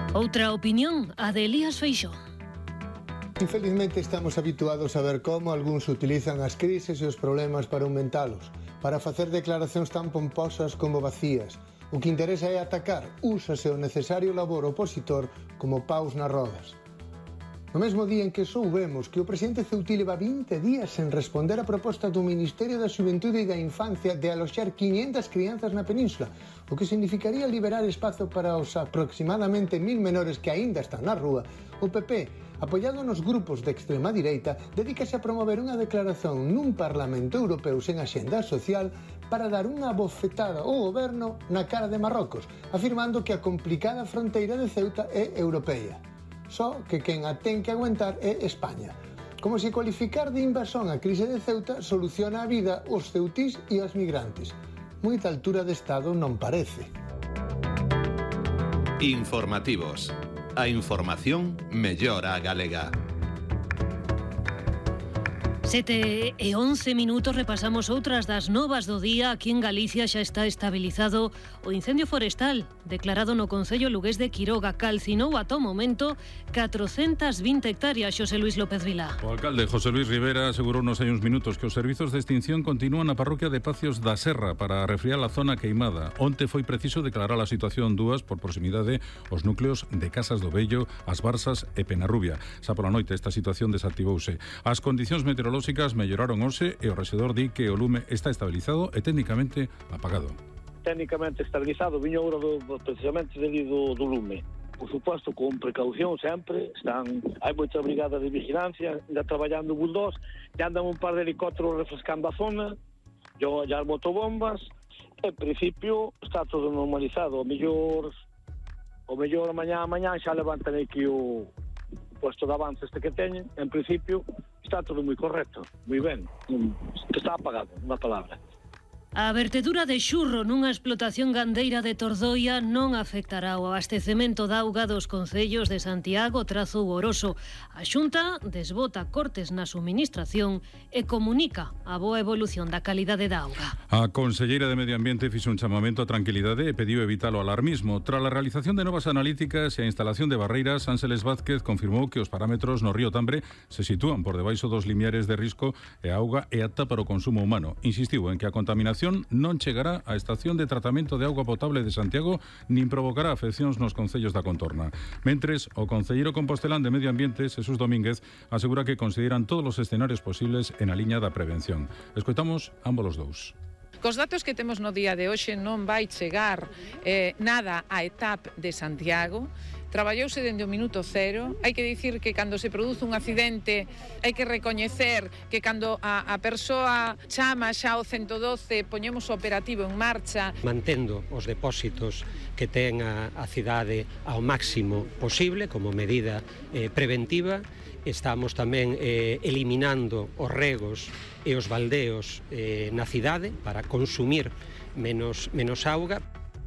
Outra opinión, a de Elías Feixóo. Infelizmente estamos habituados a ver como algúns utilizan as crises e os problemas para aumentalos, para facer declaracións tan pomposas como vacías. O que interesa é atacar, úsase o necesario labor opositor como paus nas rodas. No mesmo día en que soubemos que o presidente ceutí leva 20 días sen responder a proposta do Ministerio da Xuventude e da Infancia de aloxar 500 crianzas na península, o que significaría liberar espazo para os aproximadamente 1000 menores que aínda están na rúa, o PP, apoiado nos grupos de extrema direita, dedícase a promover unha declaración nun Parlamento Europeo sen axenda social para dar unha bofetada ao goberno na cara de Marrocos, afirmando que a complicada fronteira de Ceuta é europea. Só que quen a ten que aguantar é España. Como se cualificar de invasón a crise de Ceuta soluciona a vida aos ceutís e aos migrantes. Moita altura de Estado non parece. Informativos. A información mellora a galega. 7 e 11 minutos, repasamos outras das novas do día. Aquí en Galicia xa está estabilizado o incendio forestal declarado no concello lugués de Quiroga. Calcinou ata o momento 420 hectáreas. Xosé Luis López Vilá. O alcalde José Luis Rivera asegurou nos hai uns minutos que os servizos de extinción continúan na parroquia de Pacios da Serra para refriar a zona queimada. Onte foi preciso declarar a situación dúas por proximidade os núcleos de Casas do Vello, As Barzas e Penarrubia. Xa pola noite esta situación desactivouse. As condicións meteorolóxicas melloraron hoxe e o rexedor di que o lume está estabilizado e técnicamente apagado. Técnicamente estabilizado, viño agora precisamente do lume. Por suposto, con precaución sempre, hai moita brigada de vigilancia, ainda traballando bulldogs, e andan un par de helicópteros refrescando a zona, e as motobombas, en principio está todo normalizado. O mellor mañá xa levantan aquí o puesto de avance que teñen, en principio está todo moi correcto, moi ben, está apagado, unha palabra. A vertedura de xurro nunha explotación gandeira de Tordoia non afectará o abastecemento de auga dos concellos de Santiago, Trazo ou Oroso. A Xunta desbota cortes na suministración e comunica a boa evolución da calidade da auga. A conselleira de Medio Ambiente fixo un chamamento a tranquilidade e pediu evitar o alarmismo. Tras a realización de novas analíticas e a instalación de barreiras, Ángeles Vázquez confirmou que os parámetros no río Tambre se sitúan por debaixo dos limiares de risco e a auga é apta para o consumo humano. Insistiu en que a contaminación non chegará á estación de tratamento de auga potable de Santiago nin provocará afeccións nos concellos da contorna. Mentres, o concelleiro compostelán de Medio Ambiente, Jesús Domínguez, asegura que consideran todos os escenarios posibles en a liña da prevención. Escoitamos ambos os dous. Cos datos que temos no día de hoxe non vai chegar nada á etapa de Santiago. Traballouse dende o minuto cero. Hai que dicir que cando se produce un accidente hai que recoñecer que cando a persoa chama xa ao 112 poñemos o operativo en marcha. Mantendo os depósitos que ten a cidade ao máximo posible como medida preventiva. Estamos tamén eliminando os regos e os baldeos na cidade para consumir menos auga.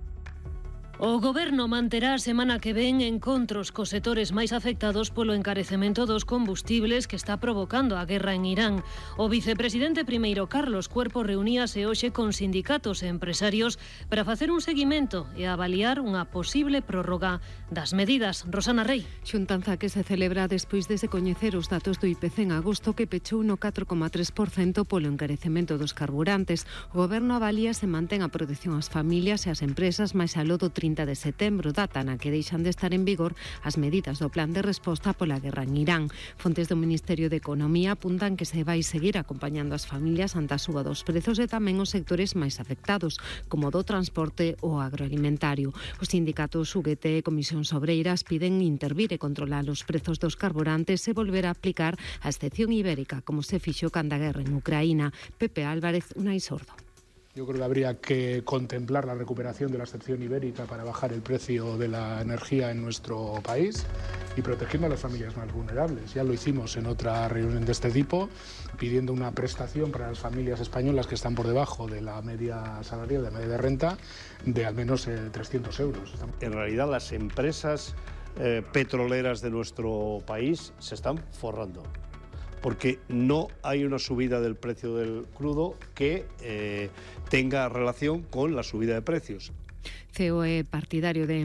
O Goberno manterá a semana que ven encontros cos sectores máis afectados polo encarecemento dos combustibles que está provocando a guerra en Irán. O vicepresidente primeiro Carlos Cuerpo reuníase hoxe con sindicatos e empresarios para facer un seguimento e avaliar unha posible prórroga das medidas. Rosana Rey. Xuntanza que se celebra despois de se coñecer os datos do IPC en agosto que pechou no 4,3% polo encarecemento dos carburantes. O Goberno avalía se mantén a protección ás familias e ás empresas máis aló do 30 de setembro, data na que deixan de estar en vigor as medidas do plan de resposta pola guerra en Irán. Fontes do Ministerio de Economía apuntan que se vai seguir acompañando as familias ante a suba dos prezos e tamén os sectores máis afectados, como do transporte ou agroalimentario. Os sindicatos UGT e Comisións Obreiras piden intervir e controlar os prezos dos carburantes e volver a aplicar a excepción ibérica, como se fixo canda a guerra en Ucraína. Pepe Álvarez, Unai Sordo. Yo creo que habría que contemplar la recuperación de la excepción ibérica para bajar el precio de la energía en nuestro país y protegiendo a las familias más vulnerables. Ya lo hicimos en otra reunión de este tipo, pidiendo una prestación para las familias españolas que están por debajo de la media salarial, de la media de renta, de al menos 300 euros. En realidad las empresas petroleras de nuestro país se están forrando, porque no hay una subida del precio del crudo que tenga relación con la subida de precios. CEO é partidario de